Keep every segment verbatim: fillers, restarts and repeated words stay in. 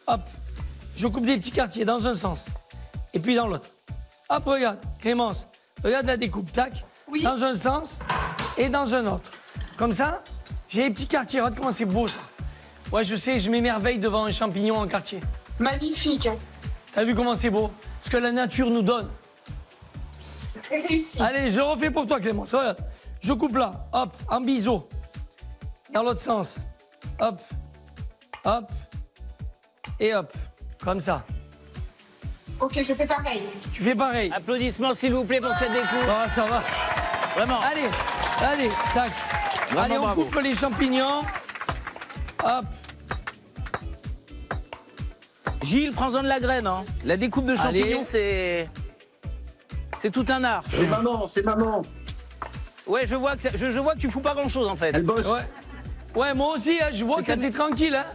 hop, je coupe des petits quartiers dans un sens et puis dans l'autre. Hop, regarde, Clémence, regarde la découpe, tac, Oui. dans un sens et dans un autre. Comme ça, j'ai les petits quartiers. Regarde comment c'est beau ça. Ouais, je sais, je m'émerveille devant un champignon en quartier. Magnifique. T'as vu comment c'est beau? Ce que la nature nous donne. C'est très réussi. Allez, je le refais pour toi, Clémence. Regarde. Je coupe là, hop, en biseau. Dans l'autre sens. Hop, hop, et hop. Comme ça. Ok, je fais pareil. Tu fais pareil. Applaudissements, s'il vous plaît, pour cette découpe. Ah, ça va. Vraiment. Allez, allez, tac. Vraiment allez, on bravo. coupe les champignons. Hop. Gilles, prends-en de la graine. Hein. La découpe de champignons, Allez. c'est... C'est tout un art. C'est maman, c'est maman. Ouais, je vois, que ça- je, je vois que tu fous pas grand-chose, en fait. Elle bosse. Ouais. Ouais, moi aussi, hein, je vois C'est que comme- t'es tranquille. Hein.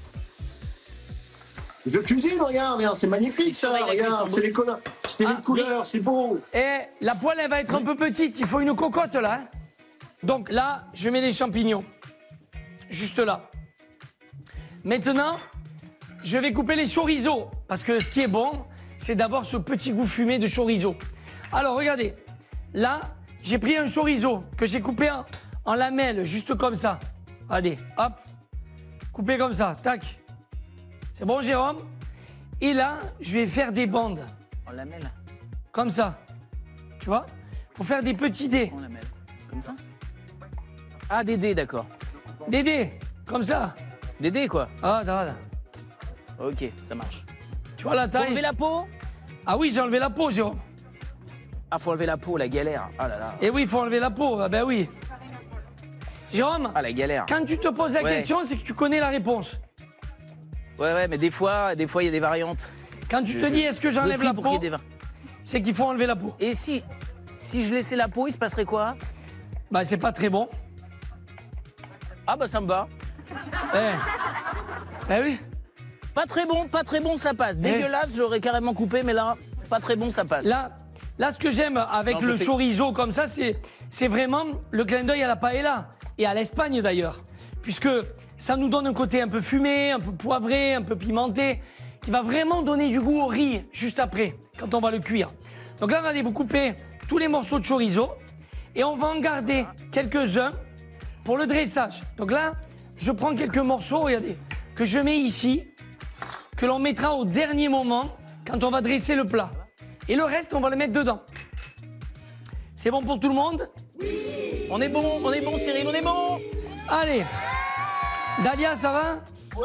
Je cuisine, regarde, regarde, c'est magnifique ça, surveille la regarde, cuisson. c'est les couleurs, c'est Ah, les couleurs, c'est beau. Et la poêle, elle va être un peu petite. Il faut une cocotte, là. hein. Donc là, je mets les champignons. Juste là. Maintenant, je vais couper les chorizo. Parce que ce qui est bon, c'est d'avoir ce petit goût fumé de chorizo. Alors, regardez. Là, j'ai pris un chorizo que j'ai coupé en, en lamelles, juste comme ça. Regardez, hop. Coupé comme ça, tac. C'est bon, Jérôme? Et là, je vais faire des bandes. On la mêle. Comme ça. Tu vois? Pour faire des petits dés. On la mêle. Comme ça. Ah, des dés, d'accord. Des dés. Comme ça. Des dés, quoi. Ah, là, là. Ok, ça marche. Tu vois la Faut taille? enlever la peau? Ah oui, j'ai enlevé la peau, Jérôme. Ah, faut enlever la peau, la galère. Ah là là. Eh oui, il faut enlever la peau. Ah ben oui. Jérôme, Ah, la galère. quand tu te poses la Ouais. question, c'est que tu connais la réponse. Ouais, ouais, mais des fois, des fois, il y a des variantes. Quand tu Je- te je- dis est-ce que je j'enlève prie la pour qu'il y peau, ait des var- c'est qu'il faut enlever la peau. Et si, si je laissais la peau, il se passerait quoi? Bah c'est pas très bon. Ah bah ça me va. Eh. Ben oui. Pas très bon, pas très bon, ça passe. Dégueulasse, j'aurais carrément coupé, mais là, pas très bon, ça passe. Là, là, ce que j'aime avec Non, je le fais- chorizo comme ça, c'est, c'est vraiment le clin d'œil à la paella et à l'Espagne d'ailleurs, puisque ça nous donne un côté un peu fumé, un peu poivré, un peu pimenté, qui va vraiment donner du goût au riz juste après, quand on va le cuire. Donc là, regardez, vous coupez tous les morceaux de chorizo et on va en garder quelques-uns pour le dressage. Donc là, je prends quelques morceaux, regardez, que je mets ici, que l'on mettra au dernier moment quand on va dresser le plat. Et le reste, on va le mettre dedans. C'est bon pour tout le monde? On est bon, on est bon, Cyril, on est bon. Allez. Dalia, ça va?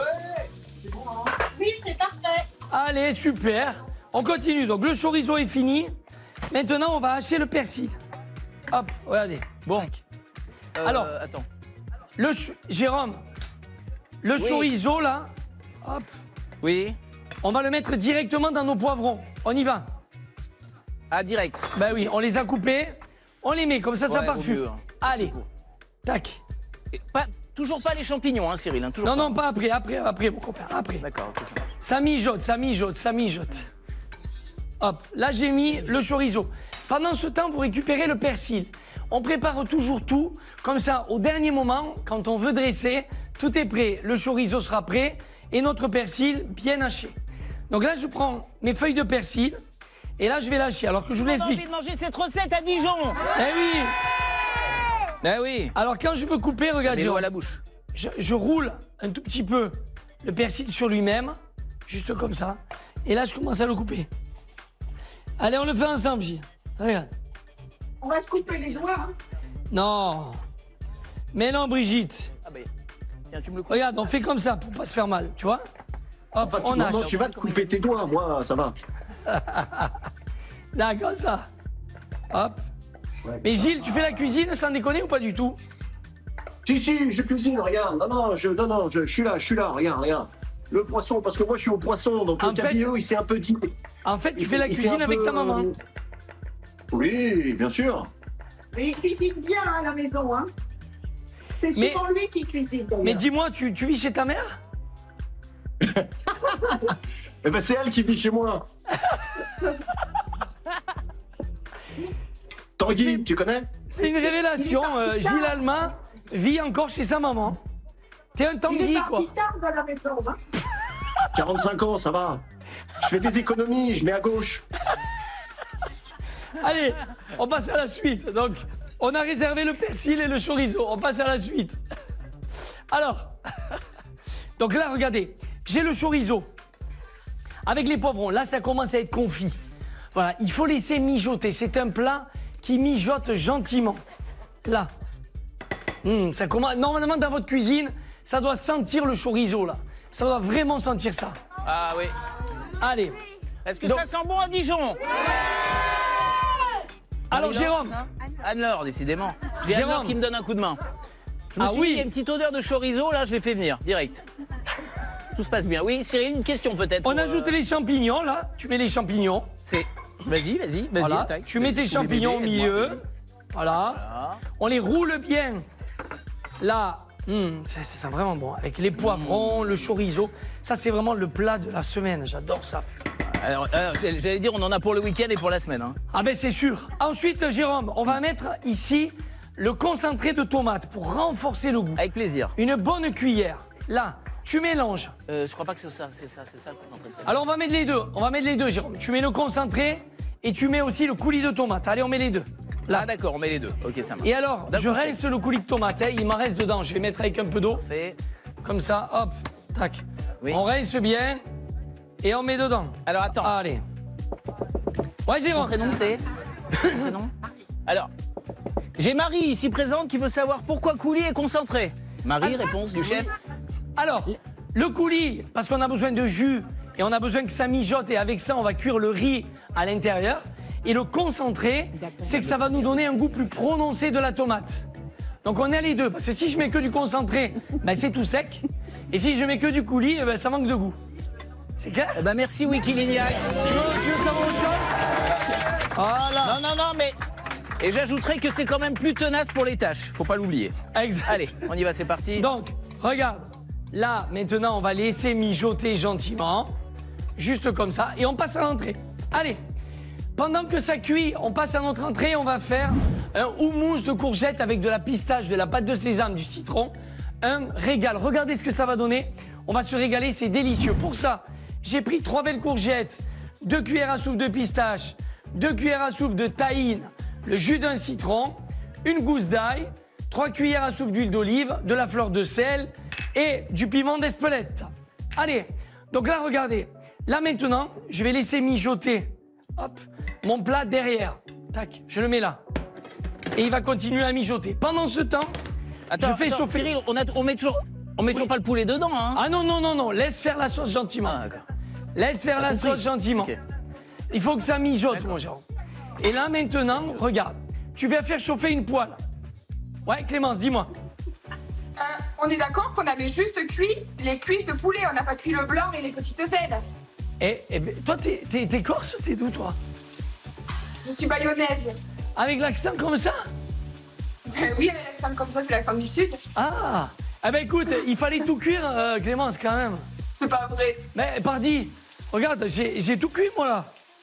Oui, c'est parfait. Allez, super. On continue. Donc le chorizo est fini. Maintenant, on va hacher le persil. Hop, regardez. Bon. Tac. Euh, Alors. attends. Le ch- Jérôme, le Oui. chorizo, là, hop, Oui. on va le mettre directement dans nos poivrons. On y va. Ah, direct. Ben oui, on les a coupés. On les met, comme ça, ça Ouais, parfume. vaut mieux, hein. Allez, C'est pour. tac. Et pas, toujours pas les champignons, hein, Cyril. Hein, toujours Non, pas. non, pas après, après, après, mon copain, après. D'accord, ok, ça marche. Ça mijote, ça mijote, ça mijote. Hop, là j'ai mis le chorizo. Pendant ce temps, vous récupérez le persil. On prépare toujours tout, comme ça, au dernier moment, quand on veut dresser, tout est prêt. Le chorizo sera prêt et notre persil bien haché. Donc là, je prends mes feuilles de persil et là, je vais lâcher. Alors que je vous On a envie l'explique. de manger cette recette à Dijon. Eh oui. Ben oui. Alors quand je veux couper, regardez, Mets l'eau à la bouche. je, je roule un tout petit peu le persil sur lui-même, juste comme ça. Et là, je commence à le couper. Allez, on le fait ensemble, Gilles. Regarde. On va se couper les doigts. Hein. Non. Mais non, Brigitte. Ah ben, tiens, tu me le coupes. Regarde, on fait comme ça pour pas se faire mal, tu vois. Hop, Enfin, tu, on maman, hache. tu vas te couper tes doigts, moi, ça va. Là, comme ça. Hop. Ouais. Mais Gilles, tu fais la cuisine sans déconner ou pas du tout? Si, si, je cuisine, regarde. Non, non, je, non, non, je, je suis là, je suis là, regarde, regarde. Le poisson, parce que moi, je suis au poisson, donc En le fait- cabillaud, il s'est un peu dit. En fait, tu Il fais s'est- la il s'est cuisine un avec peu, ta maman. euh, Oui, bien sûr. Mais il cuisine bien à la maison. Hein. C'est Mais- souvent lui qui cuisine. d'ailleurs. Mais dis-moi, tu, tu vis chez ta mère? Eh ben, c'est elle qui vit chez moi. Tanguy, tu connais? C'est une révélation. euh, Gilles Alma vit encore chez sa maman. T'es un Il est Tanguy, quoi. parti tard de la maison. Hein. quarante-cinq ans, ça va. Je fais des économies, je mets à gauche. Allez, on passe à la suite. Donc, on a réservé le persil et le chorizo. On passe à la suite. Alors, donc là, regardez, j'ai le chorizo avec les poivrons. Là, ça commence à être confit. Voilà, il faut laisser mijoter. C'est un plat qui mijote gentiment. Là. Mmh, ça commence... Normalement, dans votre cuisine, ça doit sentir le chorizo, là. Ça doit vraiment sentir ça. Ah oui. Allez. Est-ce que Donc- ça sent bon à Dijon? Alors, Marie-Laure, Jérôme. ça Anne-Laure, décidément. J'ai Jérôme. Anne-Laure qui me donne un coup de main. Je me Ah suis oui. dit, il y a une petite odeur de chorizo, là, je l'ai fait venir, direct. Tout se passe bien. Oui, Cyril, une question peut-être. On pour, ajoute euh, les champignons, là. Tu mets les champignons. C'est... Vas-y, vas-y, vas-y, Voilà. attaque. Tu mets tes Vas-y, tous les champignons au bébés, aide-moi, milieu. vas-y. Voilà. Voilà. On les roule bien. Là, hum, ça, ça sent vraiment bon. Avec les poivrons, le chorizo. Ça, c'est vraiment le plat de la semaine. J'adore ça. Alors, alors, j'allais dire, on en a pour le week-end et pour la semaine. Hein. Ah ben, c'est sûr. Ensuite, Jérôme, on va mettre ici le concentré de tomate pour renforcer le goût. Avec plaisir. Une bonne cuillère. Là, tu mélanges. Euh, je crois pas que c'est ça, c'est ça, c'est ça le concentré de tomate. Alors, on va mettre les deux. On va mettre les deux, Jérôme. Tu mets le concentré et tu mets aussi le coulis de tomate. Allez, on met les deux. Là. Ah d'accord, on met les deux. Ok, ça marche. Et alors, D'un je coup sec. rince le coulis de tomate. hein. Il m'en reste dedans. Je vais mettre avec un peu d'eau. Fait. Comme ça, hop, tac. Oui. On rince bien et on met dedans. Alors attends, Allez. Ouais, ton Jérôme. prénom c'est Ton prénom Alors, j'ai Marie ici présente qui veut savoir pourquoi coulis est concentré. Marie, réponse du chef. Alors, le coulis, parce qu'on a besoin de jus et on a besoin que ça mijote et avec ça, on va cuire le riz à l'intérieur. Et le concentré, c'est que ça va nous donner un goût plus prononcé de la tomate. Donc on est à les deux, parce que si je mets que du concentré, ben c'est tout sec. Et si je mets que du coulis, eh ben ça manque de goût. C'est clair? Eh ben merci Wikilignac. Tu veux savoir autre chose? Voilà. Non, non, non, mais... Et j'ajouterais que c'est quand même plus tenace pour les tâches, faut pas l'oublier. Exact. Allez, on y va, c'est parti. Donc, regarde. Là, maintenant, on va laisser mijoter gentiment. Juste comme ça. Et on passe à l'entrée. Allez. Pendant que ça cuit, on passe à notre entrée. On va faire un houmous de courgettes avec de la pistache, de la pâte de sésame, du citron. Un régal. Regardez ce que ça va donner. On va se régaler, c'est délicieux. Pour ça, j'ai pris trois belles courgettes, deux cuillères à soupe de pistache, deux cuillères à soupe de tahine, le jus d'un citron, une gousse d'ail, trois cuillères à soupe d'huile d'olive, de la fleur de sel et du piment d'Espelette. Allez, donc là, regardez. Là, maintenant, je vais laisser mijoter, hop, mon plat derrière. Tac, je le mets là. Et il va continuer à mijoter. Pendant ce temps, Attends, je fais attends, chauffer. Cyril, on, a, on met toujours, on met toujours pas le poulet dedans, hein. Ah non, non, non, non, laisse faire la sauce gentiment. Ah, d'accord. Laisse faire la compris. sauce gentiment. Ok. Il faut que ça mijote, mon genre. Et là, maintenant, regarde. Tu vas faire chauffer une poêle. Ouais, Clémence, dis-moi. Euh, on est d'accord qu'on avait juste cuit les cuisses de poulet, on n'a pas cuit le blanc et les petites ailes. Eh, eh ben, toi, t'es, t'es, t'es corse, t'es d'où, toi? Je suis bayonnaise. Avec l'accent comme ça? Ben oui, avec l'accent comme ça, c'est l'accent du sud. Ah. Eh ben, écoute, il fallait tout cuire, euh, Clémence, quand même. C'est pas vrai. Mais, pardi, regarde, j'ai, j'ai tout cuit, moi, là.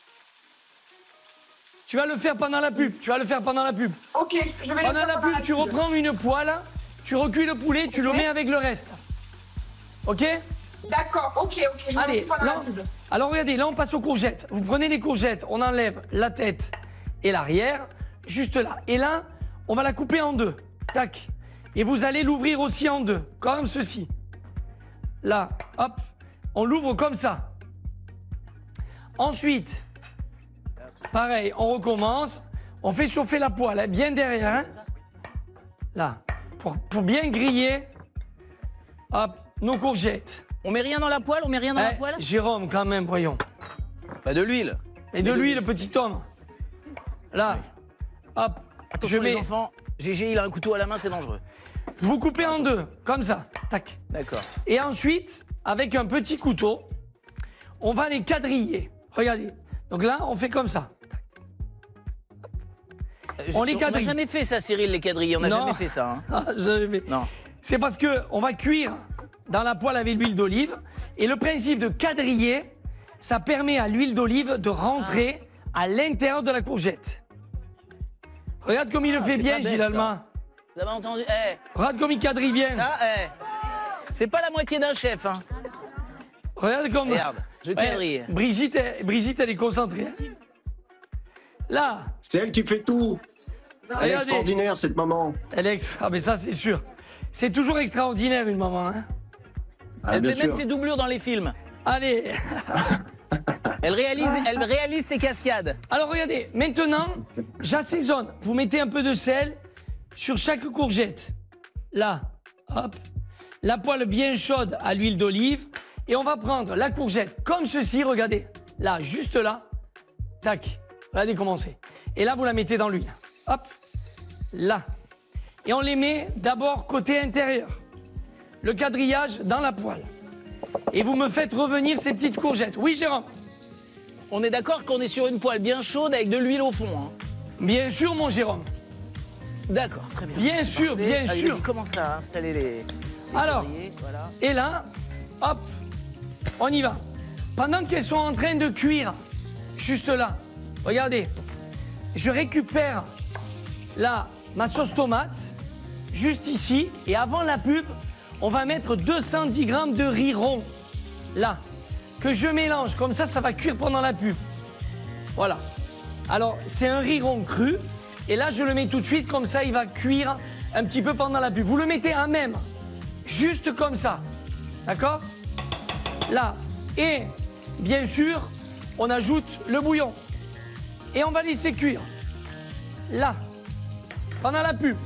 Tu vas le faire pendant la pub, tu vas le faire pendant la pub. Ok, je vais le Pendant faire la pendant pub, tu reprends une poêle, tu recuis le poulet, tu le Ok. mets avec le reste. Ok? D'accord, ok, ok, je vais Allez, pendant là, la pub. alors regardez, là on passe aux courgettes. Vous prenez les courgettes, on enlève la tête et l'arrière, juste là. Et là, on va la couper en deux. Tac. Et vous allez l'ouvrir aussi en deux, comme ceci. Là, hop, on l'ouvre comme ça. Ensuite, pareil, on recommence. On fait chauffer la poêle, hein, bien derrière. Hein. Là, pour, pour bien griller, hop, nos courgettes. On met rien dans la poêle, on met rien dans la Eh, poêle. Jérôme, quand même, voyons. Bah de l'huile. Et de de l'huile, l'huile. petit homme. Là, hop, Attention je les mets. enfants, Gégé il a un couteau à la main, c'est dangereux. Vous coupez en deux, comme ça, tac. D'accord. Et ensuite, avec un petit couteau, on va les quadriller. Regardez. Donc là, on fait comme ça. Euh, On les On n'a quadrille. jamais fait ça, Cyril, les quadrilles. On n'a Non. jamais fait ça. Hein. Ah, j'avais fait. Non. C'est parce que on va cuire dans la poêle avec l'huile d'olive. Et le principe de quadriller, ça permet à l'huile d'olive de rentrer à l'intérieur de la courgette. Regarde comme il le Ah, fait c'est bien, pas bête, Gilles ça. Allemand. Vous avez entendu Eh, Regarde comme il quadrille bien. ça, eh. C'est pas la moitié d'un chef, hein. Regarde comme... Regarde, je Ouais, quadrille. Brigitte, elle- Brigitte, elle est concentrée. hein. Là, C'est elle qui fait tout. Elle est Regardez. extraordinaire, cette maman. elle est... ex- Ah, mais ça, c'est sûr. C'est toujours extraordinaire, une maman. Hein. Ah, Elle bien fait même sûr. ses doublures dans les films. Allez. Elle réalise, elle réalise ses cascades. Alors, regardez. Maintenant, j'assaisonne. Vous mettez un peu de sel sur chaque courgette. Là, hop. La poêle bien chaude à l'huile d'olive. Et on va prendre la courgette comme ceci, regardez. Là, juste là. Tac. Regardez comment c'est. Et là, vous la mettez dans l'huile. Hop. Là. Et on les met d'abord côté intérieur. Le quadrillage dans la poêle. Et vous me faites revenir ces petites courgettes. Oui, Jérôme? On est d'accord qu'on est sur une poêle bien chaude avec de l'huile au fond. Hein. Bien sûr, mon Jérôme. D'accord, très bien. Bien C'est sûr, parfait. bien Allez, sûr. vas-y, commence à installer les. les Alors. quadrillés, voilà. Et là, hop, on y va. Pendant qu'elles sont en train de cuire, juste là, regardez, je récupère là ma sauce tomate, juste ici, et avant la pub, on va mettre deux cent dix grammes de riz rond, là, que je mélange, comme ça, ça va cuire pendant la pub. Voilà. Alors, c'est un riz rond cru, et là, je le mets tout de suite, comme ça, il va cuire un petit peu pendant la pub. Vous le mettez à même, juste comme ça. D'accord? Là. Et, bien sûr, on ajoute le bouillon. Et on va laisser cuire. Là. Pendant la pub.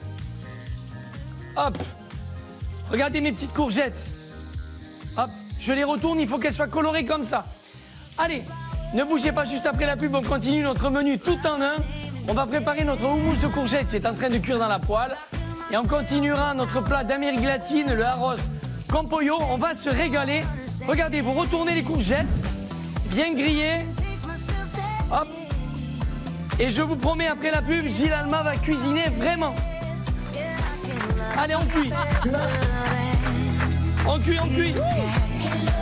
Hop. Regardez mes petites courgettes. Hop. Je les retourne, il faut qu'elles soient colorées comme ça. Allez, ne bougez pas juste après la pub, on continue notre menu tout en un. On va préparer notre houmous de courgettes qui est en train de cuire dans la poêle. Et on continuera notre plat d'Amérique latine, le arroz con pollo. On va se régaler. Regardez, vous retournez les courgettes, bien grillées. Hop. Et je vous promets, après la pub, Gilles Alma va cuisiner vraiment. Allez, on cuit. On cuit, on cuit.